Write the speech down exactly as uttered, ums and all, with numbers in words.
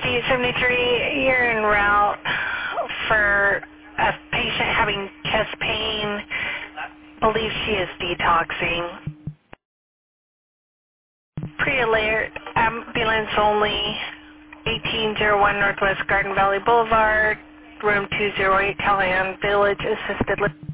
eight seventy-three, you're en route for a patient having chest pain. Believe she is detoxing. Pre-alert, ambulance only, eighteen oh one Northwest Garden Valley Boulevard, room two oh eight, Callahan Village, assisted living.